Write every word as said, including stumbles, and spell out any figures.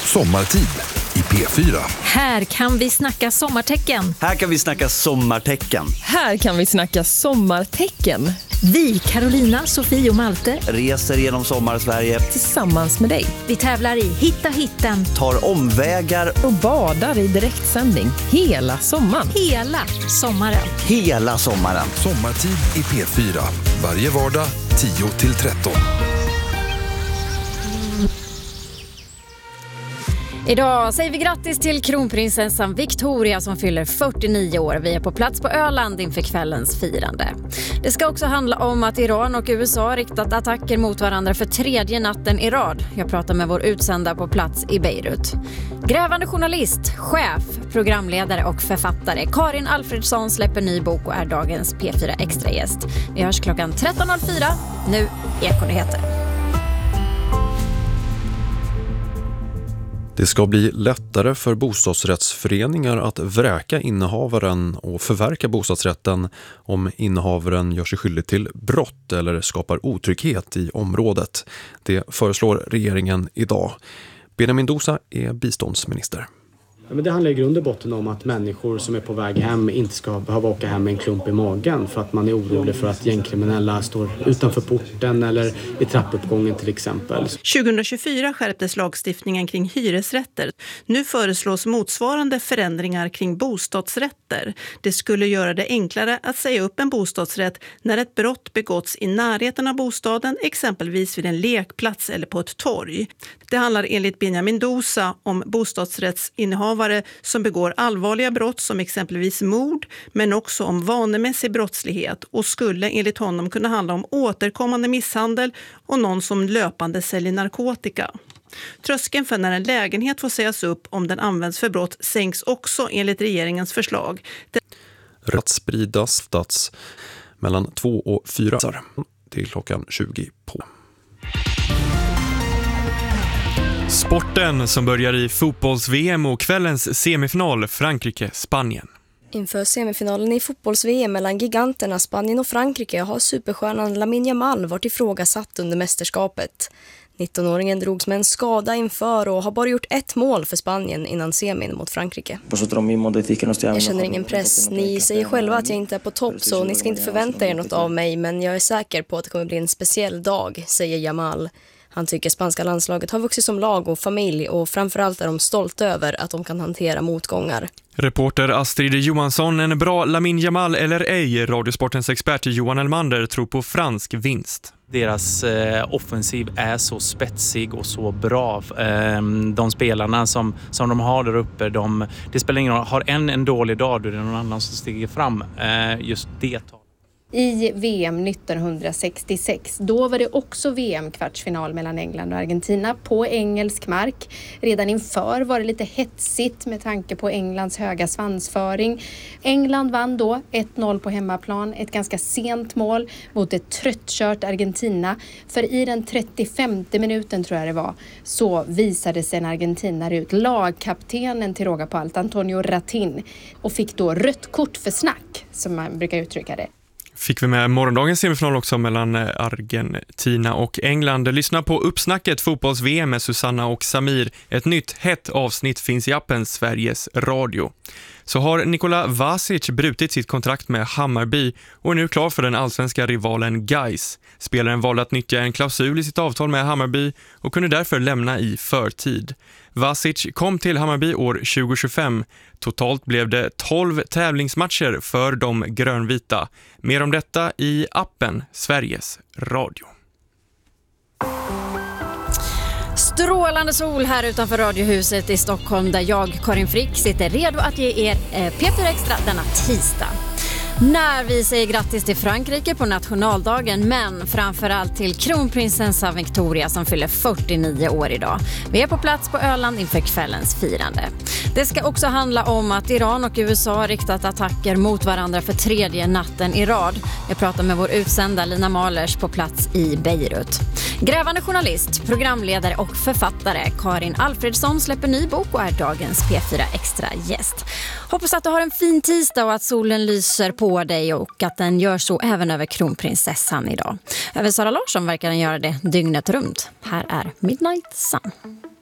Sommartid i P fyra. Här kan vi snacka sommartecken. Här kan vi snacka sommartecken. Här kan vi snacka sommartecken. Vi, Carolina, Sofie och Malte, reser genom sommar-Sverige tillsammans med dig. vi tävlar i Hitta hitten tar omvägar Och badar i direktsändning hela sommaren. hela sommaren. hela sommaren. Sommartid i P fyra. Varje vardag tio till tretton. Idag säger vi grattis till kronprinsessan Victoria som fyller fyrtionio år. Vi är på plats på Öland inför kvällens firande. Det ska också handla om att Iran och U S A har riktat attacker mot varandra för tredje natten i rad. Jag pratar med vår utsända på plats i Beirut. Grävande journalist, chef, programledare och författare Karin Alfredsson släpper ny bok och är dagens P fyra Extra-gäst. Vi hörs klockan tretton noll fyra. Nu Ekonyheter. Det ska bli lättare för bostadsrättsföreningar att vräka innehavaren och förverka bostadsrätten om innehavaren gör sig skyldig till brott eller skapar otrygghet i området. Det föreslår regeringen idag. Benjamin Dosa är biståndsminister. Ja, men det handlar i grund och botten om att människor som är på väg hem inte ska behöva åka hem med en klump i magen för att man är orolig för att gängkriminella står utanför porten eller i trappuppgången till exempel. tjugohundratjugofyra skärptes lagstiftningen kring hyresrätter. Nu föreslås motsvarande förändringar kring bostadsrätter. Det skulle göra det enklare att säga upp en bostadsrätt när ett brott begåtts i närheten av bostaden, exempelvis vid en lekplats eller på ett torg. Det handlar enligt Benjamin Dosa om bostadsrättsinnehavare som begår allvarliga brott som exempelvis mord, men också om vanemässig brottslighet och skulle enligt honom kunna handla om återkommande misshandel och någon som löpande säljer narkotika. Tröskeln för när en lägenhet får sägas upp om den används för brott sänks också enligt regeringens förslag. Det... Rätt spridas stats mellan två och fyra till klockan tjugo på. Sporten som börjar i fotbolls-V M och kvällens semifinal Frankrike-Spanien. Inför semifinalen i fotbolls-V M mellan giganterna Spanien och Frankrike har superstjärnan Lamine Yamal varit ifrågasatt under mästerskapet. nittonåringen drogs med en skada inför och har bara gjort ett mål för Spanien innan semin mot Frankrike. Jag känner ingen press. Ni säger själva att jag inte är på topp så ni ska inte förvänta er något av mig, men jag är säker på att det kommer bli en speciell dag, säger Yamal. Han tycker spanska landslaget har vuxit som lag och familj och framförallt är de stolta över att de kan hantera motgångar. Reporter Astrid Johansson, en bra Lamine Yamal eller ej? Radiosportens expert Johan Elmander tror på fransk vinst. Deras eh, offensiv är så spetsig och så bra. Eh, de spelarna som, som de har där uppe, de, det spelar ingen roll. Har en en dålig dag, då är det någon annan som stiger fram. Eh, just det tar. I V M nittonhundrasextiosex, då var det också V M-kvartsfinal mellan England och Argentina på engelsk mark. Redan inför var det lite hetsigt med tanke på Englands höga svansföring. England vann då ett noll på hemmaplan, ett ganska sent mål mot ett tröttkört Argentina. För i den trettiofemte minuten tror jag det var, så visade sig en argentinare ut, lagkaptenen till råga på allt, Antonio Ratin, och fick då rött kort för snack, som man brukar uttrycka det. Fick vi med morgondagens semifinal också mellan Argentina och England. Lyssna på Uppsnacket fotbolls-V M med Susanna och Samir. Ett nytt hett avsnitt finns i appen Sveriges Radio. Så har Nikola Vasic brutit sitt kontrakt med Hammarby och är nu klar för den allsvenska rivalen Gais. Spelaren valde att nyttja en klausul i sitt avtal med Hammarby och kunde därför lämna i förtid. Vasic kom till Hammarby år tjugo tjugofem. Totalt blev det tolv tävlingsmatcher för de grönvita. Mer om detta i appen Sveriges Radio. Strålande sol här utanför Radiohuset i Stockholm där jag, Karin Frick, sitter redo att ge er P fyra Extra denna tisdag. När vi säger grattis till Frankrike på nationaldagen, men framförallt till kronprinsessan Victoria som fyller fyrtionio år idag. Vi är på plats på Öland inför kvällens firande. Det ska också handla om att Iran och U S A har riktat attacker mot varandra för tredje natten i rad. Jag pratar med vår utsända Lina Malers på plats i Beirut. Grävande journalist, programledare och författare Karin Alfredsson släpper ny bok och är dagens P fyra Extra-gäst. Hoppas att du har en fin tisdag och att solen lyser på dig och att den gör så även över kronprinsessan idag. Över Sara Larsson verkar den göra det dygnet runt. Här är Midnight Sun.